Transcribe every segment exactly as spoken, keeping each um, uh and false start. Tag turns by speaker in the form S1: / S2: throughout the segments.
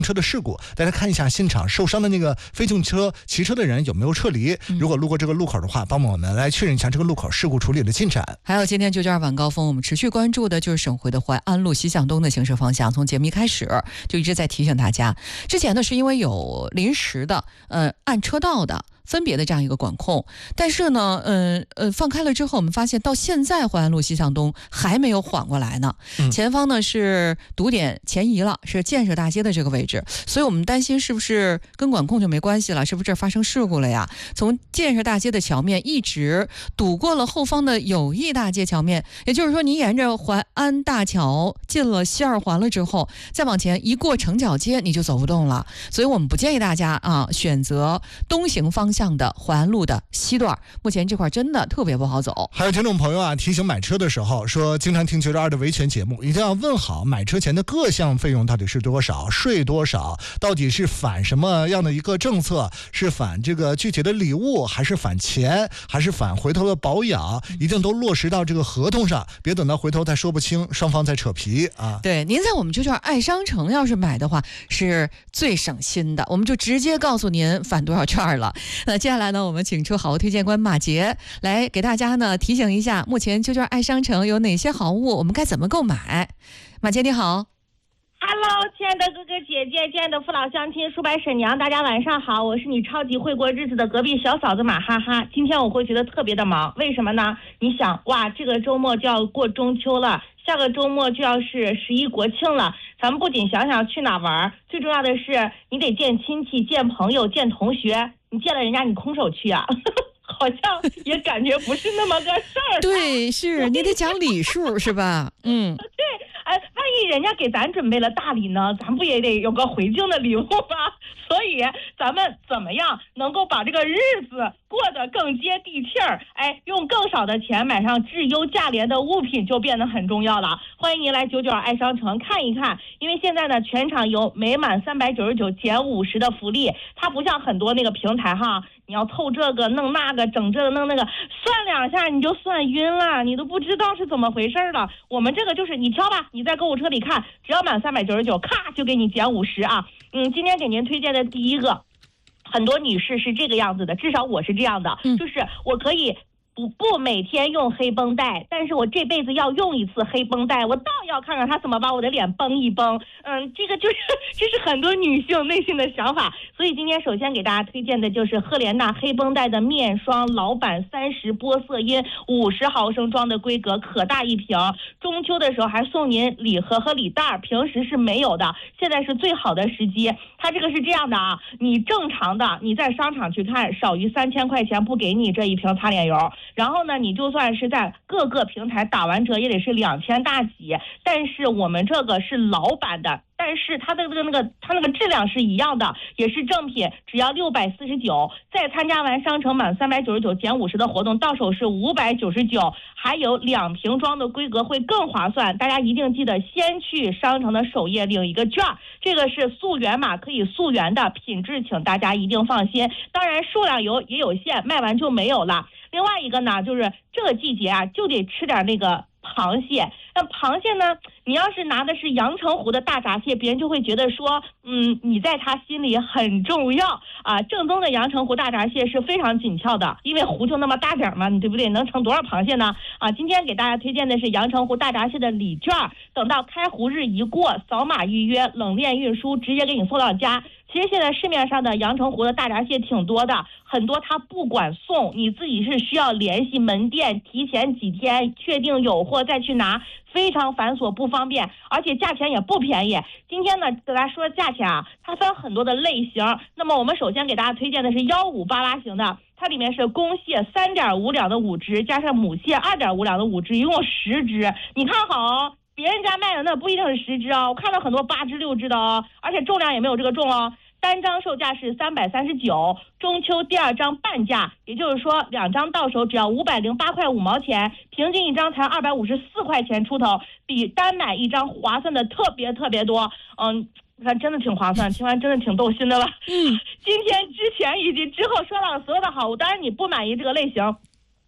S1: 车的事故，大家看一下现场受伤的那个非机动车骑车的人有没有撤离，如果路过这个路口的话，帮我们来确认一下这个路口事故处理的进展。
S2: 还有今天九九二晚高峰我们持续关注的就是省会的淮安路西向东的行驶方向，从节目一开始就一直在提醒大家，之前呢是因为有临时的呃按车道的分别的这样一个管控，但是呢呃呃放开了之后，我们发现到现在淮安路西向东还没有缓过来呢、嗯、前方呢是堵点前移了，是建设大街的这个位置，所以我们担心是不是跟管控就没关系了，是不是这儿发生事故了呀？从建设大街的桥面一直堵过了后方的友谊大街桥面，也就是说你沿着淮安大桥进了西二环了之后，再往前一过城角街你就走不动了，所以我们不建议大家啊选择东行方向的淮安路的西段，目前这块真的特别不好走。
S1: 还有听众朋友啊提醒买车的时候说，经常听九十二的维权节目，一定要问好买车前的各项费用到底是多少，税多少，到底是返什么样的一个政策，是返这个具体的礼物，还是返钱，还是返回头的保养，一定都落实到这个合同上，别等到回头再说不清，双方再扯皮啊。
S2: 对，您在我们九九二爱商城要是买的话是最省心的，我们就直接告诉您返多少券了。那接下来呢，我们请出好物推荐官马杰来给大家呢提醒一下，目前九九二爱商城有哪些好物，我们该怎么购买。马杰你好。
S3: Hello， 亲爱的哥哥姐姐，亲爱的父老乡亲、叔伯婶娘，大家晚上好，我是你超级会过日子的隔壁小嫂子马哈哈。今天我会觉得特别的忙，为什么呢？你想，哇，这个周末就要过中秋了，下个周末就要是十一国庆了，咱们不仅想想去哪玩，最重要的是你得见亲戚、见朋友、见同学，你见了人家你空手去啊。好像也感觉不是那么个事儿。
S2: 对，是你得讲礼数是吧？嗯，
S3: 对，哎，万一人家给咱准备了大礼呢，咱不也得有个回敬的礼物吗？所以咱们怎么样能够把这个日子过得更接地气儿？哎，用更少的钱买上质优价廉的物品就变得很重要了。欢迎您来九九二爱商城看一看，因为现在呢，全场有每满三百九十九减五十的福利，它不像很多那个平台哈，你要凑这个弄那个，整这个弄那个，算两下你就算晕了，你都不知道是怎么回事了。我们这个就是你挑吧，你在购物车里看，只要满三百九十九，咔就给你减五十啊。嗯，今天给您推荐的第一个，很多女士是这个样子的，至少我是这样的，嗯、就是我可以不不每天用黑绷带，但是我这辈子要用一次黑绷带，我倒要看看它怎么把我的脸绷一绷。嗯，这个就是这是很多女性内心的想法。所以今天首先给大家推荐的就是赫莲娜黑绷带的面霜老版三十玻色因五十毫升装的规格，可大一瓶。中秋的时候还送您礼盒和礼袋，平时是没有的，现在是最好的时机。它这个是这样的啊，你正常的你在商场去看，少于三千块钱不给你这一瓶擦脸油。然后呢，你就算是在各个平台打完折也得是两千大几，但是我们这个是老版的，但是它的那个那个它那个质量是一样的，也是正品，只要六百四十九，再参加完商城满三百九十九减五十的活动，到手是五百九十九，还有两瓶装的规格会更划算。大家一定记得先去商城的首页领一个券，这个是溯源码，可以溯源的，品质请大家一定放心。当然数量有也有限，卖完就没有了。另外一个呢，就是这个季节啊，就得吃点那个螃蟹。那螃蟹呢，你要是拿的是阳澄湖的大闸蟹，别人就会觉得说，嗯，你在他心里很重要啊。正宗的阳澄湖大闸蟹是非常紧俏的，因为湖就那么大点嘛，你对不对？能盛多少螃蟹呢？啊，今天给大家推荐的是阳澄湖大闸蟹的礼券，等到开湖日一过，扫码预约，冷链运输，直接给你送到家。其实现在市面上的阳澄湖的大闸蟹挺多的，很多它不管送，你自己是需要联系门店，提前几天确定有货再去拿，非常繁琐不方便，而且价钱也不便宜。今天呢，给大家说价钱啊，它分很多的类型。那么我们首先给大家推荐的是幺五八八型的，它里面是公蟹三点五两的五只，加上母蟹二点五两的五只，一共十只。你看好哦，别人家卖的那不一定是十只哦，我看到很多八只六只的哦，而且重量也没有这个重哦。单张售价是三百三十九，中秋第二张半价，也就是说两张到手只要五百零八块五毛钱，平均一张才二百五十四块钱出头，比单买一张划算的特别特别多。嗯，看真的挺划算，听完真的挺逗心的吧？嗯，今天之前以及之后说到的所有的好物，当然你不满意这个类型，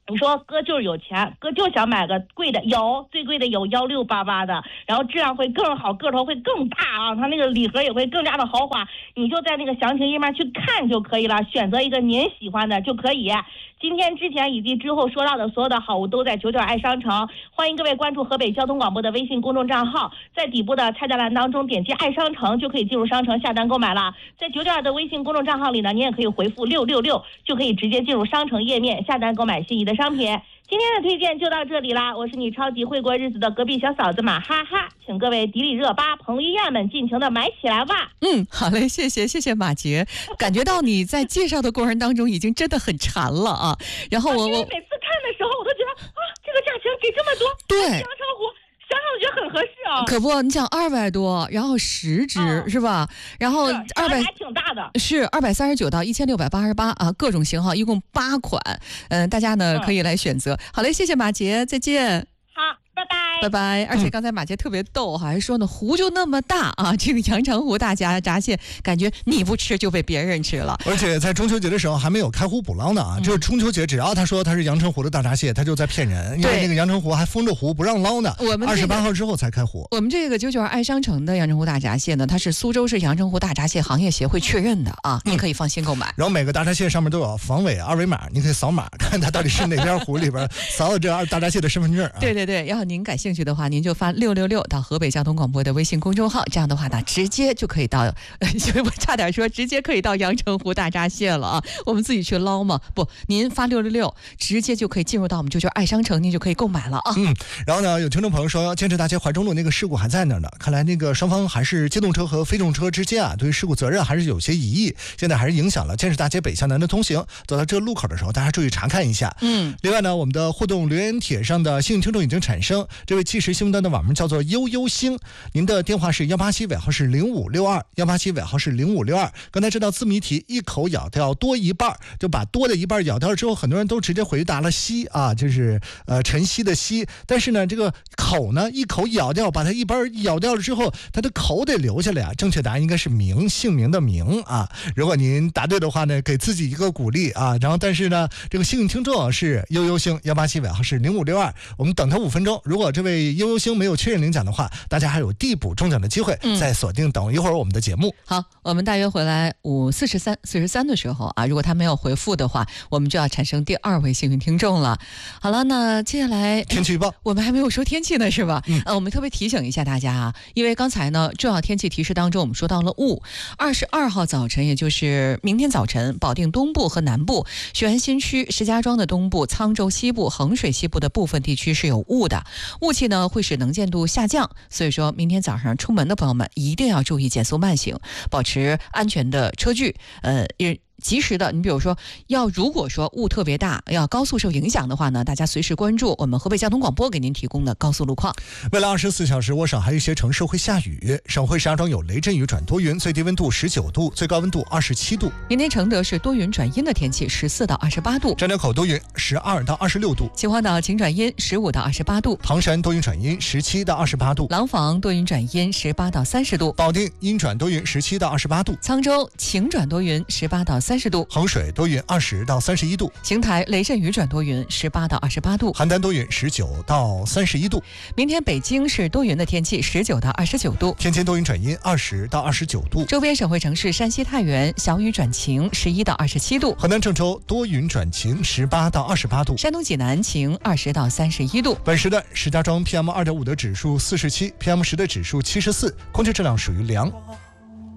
S3: 你说哥就是有钱，哥就想买个贵的，有最贵的有幺六八八的，然后质量会更好，个头会更大啊，它那个礼盒也会更加的豪华，你就在那个详情页面去看就可以了，选择一个您喜欢的就可以。今天之前以及之后说到的所有的好物都在九九爱商城，欢迎各位关注河北交通广播的微信公众账号，在底部的菜单栏当中点击爱商城就可以进入商城下单购买了。在九九二的微信公众账号里呢，您也可以回复六六六就可以直接进入商城页面下单购买心仪的商品。今天的推荐就到这里啦，我是你超级会过日子的隔壁小嫂子马哈哈，请各位迪丽热巴、彭于晏们尽情的买起来吧。
S2: 嗯，好嘞，谢谢谢谢马杰，感觉到你在介绍的过程当中已经真的很馋了啊。然后我我
S3: 每次看的时候我都觉得啊，这个价钱给这么多，
S2: 对，
S3: 阳澄湖想想我觉得很合适啊。
S2: 可不，你想二百多，然后十支、嗯、是吧？然后二百
S3: 还挺大的，
S2: 是二百三十九到一千六百八十八啊，各种型号一共八款，嗯、呃，大家呢、嗯、可以来选择。好嘞，谢谢马杰，再见。
S3: 好，拜拜。
S2: 拜拜。而且刚才马杰特别逗，还说呢，湖就那么大啊，这个阳澄湖大闸闸蟹，感觉你不吃就被别人吃了。
S1: 而且在中秋节的时候还没有开湖捕捞呢啊，嗯、就是中秋节，只要他说他是阳澄湖的大闸蟹，他就在骗人，因为那个阳澄湖还封着湖不让捞呢。我们二十八号之后才开湖。
S2: 我们这个九九二爱商城的阳澄湖大闸蟹呢，它是苏州市阳澄湖大闸蟹行业协会确认的啊，嗯、你可以放心购买。
S1: 然后每个大闸蟹上面都有防伪二维码，你可以扫码看它到底是哪边湖里边扫了这二大闸蟹的身份证、啊。
S2: 对对对，然后您感兴趣的话，您就发六六六到河北交通广播的微信公众号，这样的话呢，直接就可以到，我差点说直接可以到阳澄湖大闸蟹了啊！我们自己去捞嘛？不，您发六六六，直接就可以进入到我们九九爱商城，您就可以购买了啊。
S1: 嗯，然后呢，有听众朋友说，坚持大街怀中路那个事故还在那儿呢，看来那个双方还是机动车和非机动车之间啊，对于事故责任还是有些疑义，现在还是影响了坚持大街北向南的通行。走到这个路口的时候，大家注意查看一下。
S2: 嗯，
S1: 另外呢，我们的互动留言帖上的幸运听众已经产生，这位即时新闻端的网名叫做悠悠星，您的电话是幺八七尾号是零五六二，幺八七尾号是零五六二。刚才这道字谜题一口咬掉多一半，就把多的一半咬掉了之后，很多人都直接回答了西啊，就是呃晨曦的曦。但是呢，这个口呢一口咬掉，把它一半咬掉了之后，它的口得留下来啊。正确答案应该是名，姓名的名啊。如果您答对的话呢，给自己一个鼓励啊。然后但是呢，这个幸运听众是悠悠星，幺八七尾号是零五六二。我们等他五分钟，如果这位悠悠星没有确认领奖的话，大家还有递补中奖的机会，
S2: 嗯、
S1: 再锁定等一会儿我们的节目。
S2: 好，我们大约回来五四十三四十三的时候啊，如果他没有回复的话，我们就要产生第二位幸运听众了。好了，那接下来
S1: 天气预报，
S2: 我们还没有说天气呢，是吧？嗯，呃，我们特别提醒一下大家啊，因为刚才呢重要天气提示当中我们说到了雾，二十二号早晨，也就是明天早晨，保定东部和南部、雄安新区、石家庄的东部、沧州西部、衡水西部的部分地区是有雾的，雾气呢会使能见度下降，所以说明天早上出门的朋友们一定要注意减速慢行，保持安全的车距，呃，也及时的，你比如说，要如果说雾特别大，要高速受影响的话呢，大家随时关注我们河北交通广播给您提供的高速路况。
S1: 未来二十四小时，我省还有一些城市会下雨，省会石家庄有雷阵雨转多云，最低温度十九度，最高温度二十七度。
S2: 明天承德是多云转阴的天气，十四到二十八度。
S1: 张家口多云，十二到二十六度。
S2: 秦皇岛晴转阴，十五到二十八度。
S1: 唐山多云转阴，十七到二十八度。
S2: 廊坊多云转阴，十八到三十度。
S1: 保定阴转多云，十七到二十八度。
S2: 沧州晴转多云，十八到三十度。
S1: 衡水多云，二十到三十一度。
S2: 邢台雷阵雨转多云，十八到二十八度。
S1: 邯郸多云，十九到三十一度。
S2: 明天北京是多云的天气，十九到二十九度。
S1: 天津多云转阴，二十到二十九度。
S2: 周边省会城市山西太原小雨转晴，十一到二十七度。
S1: 河南郑州多云转晴，十八到二十八度。
S2: 山东济南晴，二十到三十一度。
S1: 本时段石家庄 P M 二点五 的指数四十七 ，P M 十 的指数七十四，空气质量属于良。